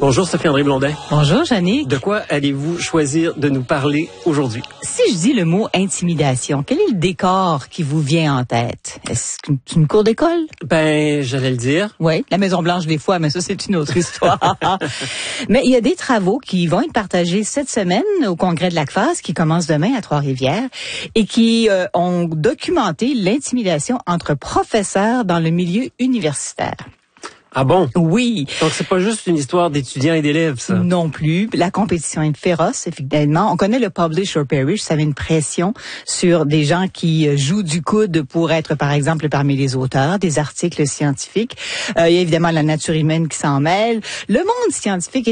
Bonjour Sophie-André Blondin. Bonjour, Jannick. De quoi allez-vous choisir de nous parler aujourd'hui? Si je dis le mot intimidation, quel est le décor qui vous vient en tête? Est-ce que c'est une cour d'école? Ben, j'allais le dire. Oui, la Maison-Blanche des fois, mais ça, c'est une autre histoire. Mais il y a des travaux qui vont être partagés cette semaine au congrès de l'ACFAS, qui commence demain à Trois-Rivières, et qui ont documenté l'intimidation entre professeurs dans le milieu universitaire. Ah bon? Oui. Donc, c'est pas juste une histoire d'étudiants et d'élèves, ça? Non plus. La compétition est féroce, effectivement. On connaît le publish or perish. Ça met une pression sur des gens qui jouent du coude pour être, par exemple, parmi les auteurs des articles scientifiques. Il y a évidemment la nature humaine qui s'en mêle. Le monde scientifique est